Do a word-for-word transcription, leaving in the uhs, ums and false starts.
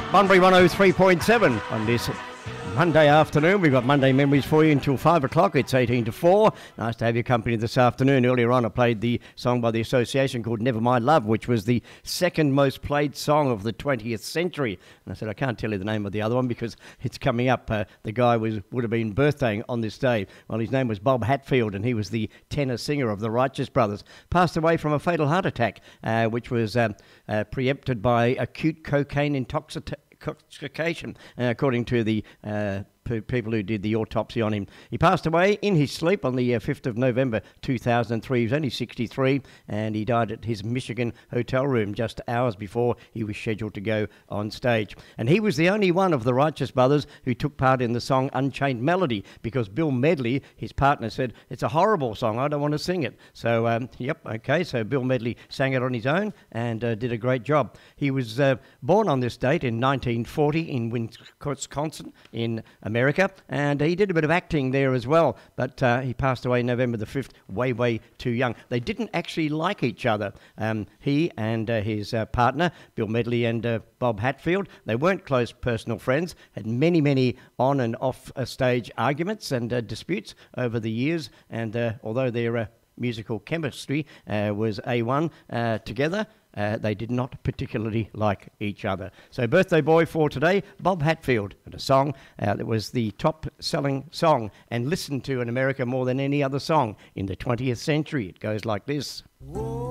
Bunbury one oh three point seven on this Monday afternoon. We've got Monday memories for you until five o'clock. It's eighteen to four. Nice to have your company this afternoon. Earlier on, I played the song by the Association called Never My Love, which was the second most played song of the twentieth century. And I said, I can't tell you the name of the other one because it's coming up. Uh, the guy was would have been birthdaying on this day. Well, his name was Bob Hatfield, and he was the tenor singer of the Righteous Brothers. Passed away from a fatal heart attack, uh, which was um, uh, preempted by acute cocaine intoxication. Intoxication, uh, according to the uh, p- people who did the autopsy on him. He passed away in his sleep on the uh, fifth of November two thousand three. He was only sixty-three, and he died at his Michigan hotel room just hours before he was scheduled to go on stage. And he was the only one of the Righteous Brothers who took part in the song Unchained Melody, because Bill Medley, his partner, said, it's a horrible song, I don't want to sing it. So, um, yep, okay, so Bill Medley sang it on his own and uh, did a great job. He was uh, born on this date in nineteen forty in Wisconsin in America, and he did a bit of acting there as well, but uh, he passed away November the fifth, way, way too young. They didn't actually like each other. Um, he and uh, his uh, partner, Bill Medley and uh, Bob Hatfield, they weren't close personal friends, had many, many on and off uh, stage arguments and uh, disputes over the years, and uh, although their uh, musical chemistry uh, was A one uh, together, Uh, they did not particularly like each other. So birthday boy for today, Bob Hatfield, and a song uh, that was the top-selling song and listened to in America more than any other song in the twentieth century. It goes like this. Whoa.